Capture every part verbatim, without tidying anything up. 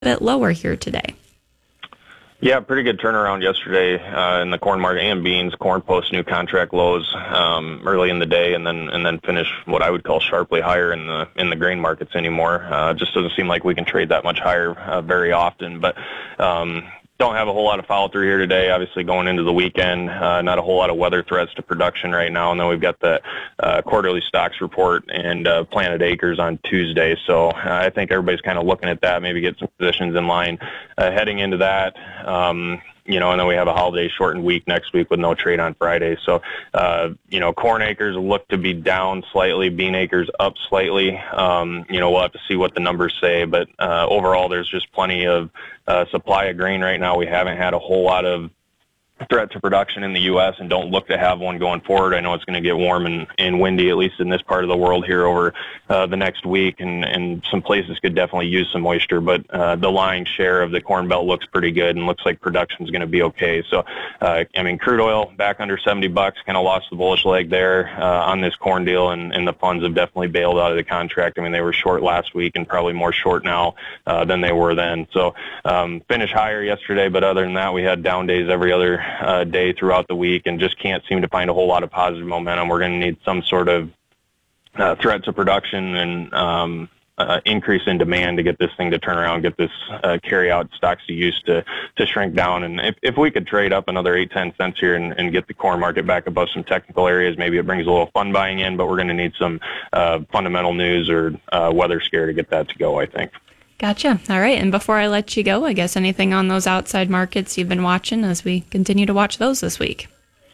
bit lower here today. Yeah, pretty good turnaround yesterday uh, in the corn market and beans. Corn posts new contract lows um, early in the day, and then and then finish what I would call sharply higher in the in the grain markets anymore. Uh, just doesn't seem like we can trade that much higher uh, very often, but. Um, Don't have a whole lot of follow through here today. Obviously, going into the weekend, uh, not a whole lot of weather threats to production right now. And then we've got the uh, quarterly stocks report and uh, planted acres on Tuesday. So uh, I think everybody's kind of looking at that. Maybe get some positions in line uh, heading into that. Um, You know, and then we have a holiday shortened week next week with no trade on Friday. So, uh, you know, corn acres look to be down slightly, bean acres up slightly. Um, you know, we'll have to see what the numbers say. But uh, overall, there's just plenty of uh, supply of grain right now. We haven't had a whole lot of threat to production in the U S and don't look to have one going forward. I know it's going to get warm and, and windy, at least in this part of the world here over uh, the next week, and, and some places could definitely use some moisture, but uh, the lion's share of the Corn Belt looks pretty good and looks like production is going to be okay. So, uh, I mean, crude oil back under seventy bucks, kind of lost the bullish leg there uh, on this corn deal, and, and the funds have definitely bailed out of the contract. I mean, they were short last week and probably more short now uh, than they were then. So, um, finish higher yesterday, but other than that, we had down days every other Uh, day throughout the week, and just can't seem to find a whole lot of positive momentum. We're going to need some sort of uh, threat to production and um, uh, increase in demand to get this thing to turn around, get this uh, carry-out stocks to use to to shrink down. And if, if we could trade up another eight, ten cents here and, and get the corn market back above some technical areas, maybe it brings a little fun buying in, but we're going to need some uh, fundamental news or uh, weather scare to get that to go, I think. Gotcha. All right. And before I let you go, I guess anything on those outside markets you've been watching as we continue to watch those this week?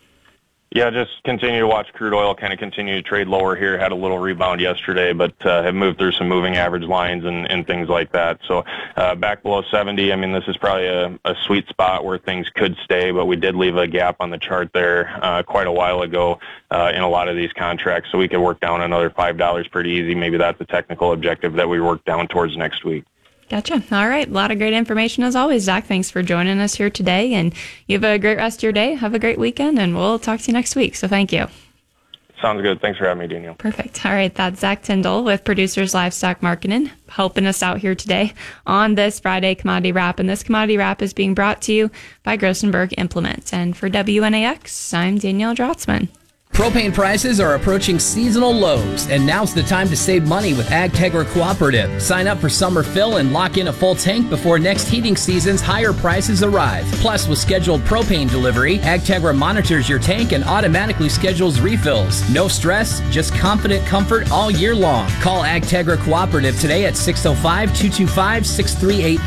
Yeah, just continue to watch crude oil, kind of continue to trade lower here. Had a little rebound yesterday, but uh, have moved through some moving average lines and, and things like that. So uh, back below seventy, I mean, this is probably a, a sweet spot where things could stay, but we did leave a gap on the chart there uh, quite a while ago uh, in a lot of these contracts. So we could work down another five dollars pretty easy. Maybe that's a technical objective that we work down towards next week. Gotcha. All right. A lot of great information as always, Zach. Thanks for joining us here today, and you have a great rest of your day. Have a great weekend, and we'll talk to you next week. So thank you. Sounds good. Thanks for having me, Danielle. Perfect. All right. That's Zach Tyndall with Producers Livestock Marketing, helping us out here today on this Friday Commodity Wrap. And this Commodity Wrap is being brought to you by Grossenberg Implements. And for W N A X, I'm Danielle Drotzman. Propane prices are approaching seasonal lows, and now's the time to save money with AgTegra Cooperative. Sign up for summer fill and lock in a full tank before next heating season's higher prices arrive. Plus, with scheduled propane delivery, AgTegra monitors your tank and automatically schedules refills. No stress, just confident comfort all year long. Call AgTegra Cooperative today at six oh five, two two five, six three eight